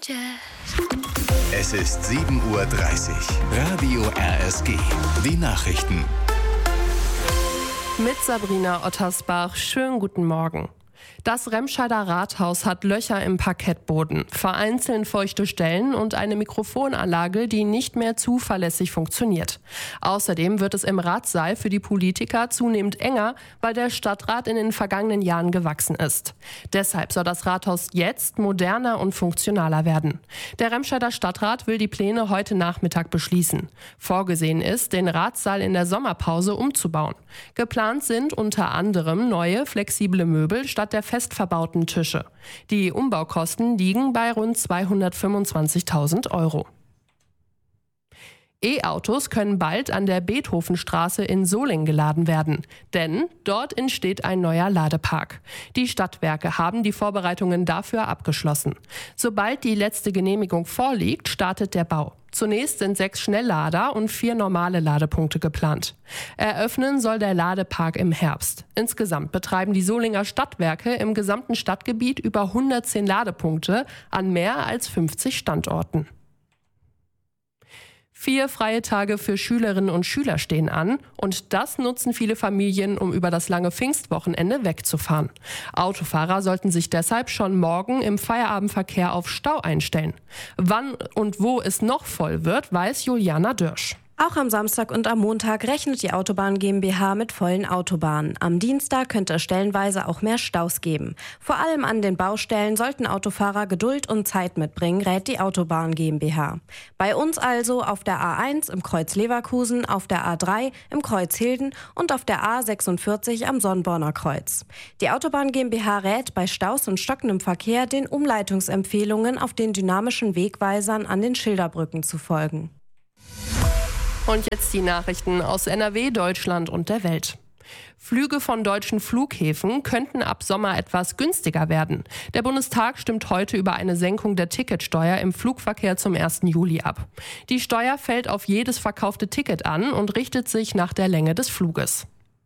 Es ist 7:30 Uhr. Radio RSG. Die Nachrichten. Mit Sabrina Ottersbach. Schönen guten Morgen. Das Remscheider Rathaus hat Löcher im Parkettboden, vereinzelt feuchte Stellen und eine Mikrofonanlage, die nicht mehr zuverlässig funktioniert. Außerdem wird es im Ratssaal für die Politiker zunehmend enger, weil der Stadtrat in den vergangenen Jahren gewachsen ist. Deshalb soll das Rathaus jetzt moderner und funktionaler werden. Der Remscheider Stadtrat will die Pläne heute Nachmittag beschließen. Vorgesehen ist, den Ratssaal in der Sommerpause umzubauen. Geplant sind unter anderem neue, flexible Möbel statt der fest verbauten Tische. Die Umbaukosten liegen bei rund 225.000 €. E-Autos können bald an der Beethovenstraße in Solingen geladen werden, denn dort entsteht ein neuer Ladepark. Die Stadtwerke haben die Vorbereitungen dafür abgeschlossen. Sobald die letzte Genehmigung vorliegt, startet der Bau. Zunächst sind 6 Schnelllader und 4 normale Ladepunkte geplant. Eröffnen soll der Ladepark im Herbst. Insgesamt betreiben die Solinger Stadtwerke im gesamten Stadtgebiet über 110 Ladepunkte an mehr als 50 Standorten. 4 freie Tage für Schülerinnen und Schüler stehen an und das nutzen viele Familien, um über das lange Pfingstwochenende wegzufahren. Autofahrer sollten sich deshalb schon morgen im Feierabendverkehr auf Stau einstellen. Wann und wo es noch voll wird, weiß Juliana Dürsch. Auch am Samstag und am Montag rechnet die Autobahn GmbH mit vollen Autobahnen. Am Dienstag könnte es stellenweise auch mehr Staus geben. Vor allem an den Baustellen sollten Autofahrer Geduld und Zeit mitbringen, rät die Autobahn GmbH. Bei uns also auf der A1 im Kreuz Leverkusen, auf der A3 im Kreuz Hilden und auf der A46 am Sonnborner Kreuz. Die Autobahn GmbH rät bei Staus und stockendem Verkehr den Umleitungsempfehlungen auf den dynamischen Wegweisern an den Schilderbrücken zu folgen. Und jetzt die Nachrichten aus NRW, Deutschland und der Welt. Flüge von deutschen Flughäfen könnten ab Sommer etwas günstiger werden. Der Bundestag stimmt heute über eine Senkung der Ticketsteuer im Flugverkehr zum 1. Juli ab. Die Steuer fällt auf jedes verkaufte Ticket an und richtet sich nach der Länge des Fluges.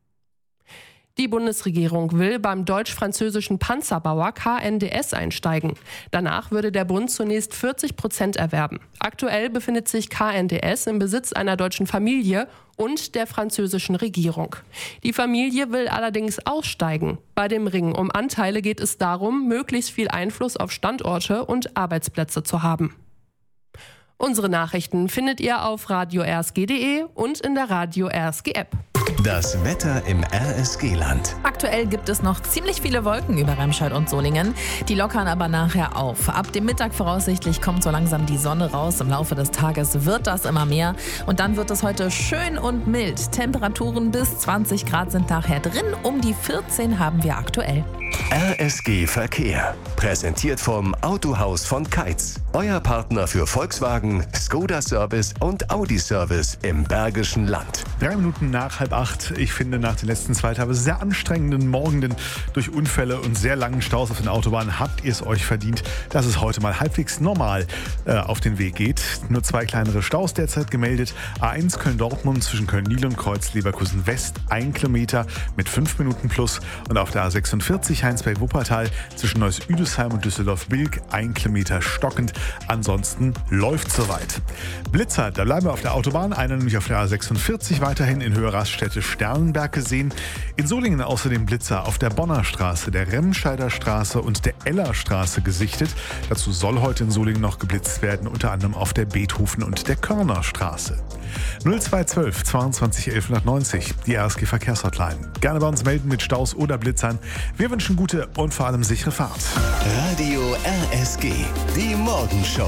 Die Bundesregierung will beim deutsch-französischen Panzerbauer KNDS einsteigen. Danach würde der Bund zunächst 40% erwerben. Aktuell befindet sich KNDS im Besitz einer deutschen Familie und der französischen Regierung. Die Familie will allerdings aussteigen. Bei dem Ringen um Anteile geht es darum, möglichst viel Einfluss auf Standorte und Arbeitsplätze zu haben. Unsere Nachrichten findet ihr auf radio-rsg.de und in der Radio RSG App. Das Wetter im RSG-Land. Aktuell gibt es noch ziemlich viele Wolken über Remscheid und Solingen. Die lockern aber nachher auf. Ab dem Mittag voraussichtlich kommt so langsam die Sonne raus. Im Laufe des Tages wird das immer mehr. Und dann wird es heute schön und mild. Temperaturen bis 20 Grad sind nachher drin. Um die 14 haben wir aktuell. RSG Verkehr. Präsentiert vom Autohaus von Keitz. Euer Partner für Volkswagen, Skoda Service und Audi Service im Bergischen Land. 3 Minuten nach 7:30. Ich finde, nach den letzten 2 Tagen sehr anstrengenden Morgenden durch Unfälle und sehr langen Staus auf den Autobahnen habt ihr es euch verdient, dass es heute mal halbwegs normal auf den Weg geht. Nur 2 kleinere Staus derzeit gemeldet. A1 Köln-Dortmund zwischen Köln-Niel und Kreuz Leverkusen West 1 Kilometer mit 5 Minuten plus. Und auf der A46 Heinsberg-Wuppertal zwischen Neuss-Üdesheim und Düsseldorf-Bilk 1 Kilometer stockend. Ansonsten läuft soweit. Blitzer, da bleiben wir auf der Autobahn. Einer nämlich auf der A46 weiterhin in Höhe Raststätte Sternenberg gesehen. In Solingen außerdem Blitzer auf der Bonner Straße, der Remscheider Straße und der Eller Straße gesichtet. Dazu soll heute in Solingen noch geblitzt werden, unter anderem auf der Beethoven- und der Körner Straße. 0212 22 1190, die RSG Verkehrshotline. Gerne bei uns melden mit Staus oder Blitzern. Wir wünschen gute und vor allem sichere Fahrt. Radio RSG, die Morgenshow.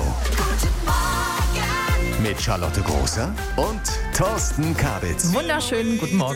Mit Charlotte Großer und Thorsten Kabitz. Wunderschönen guten Morgen.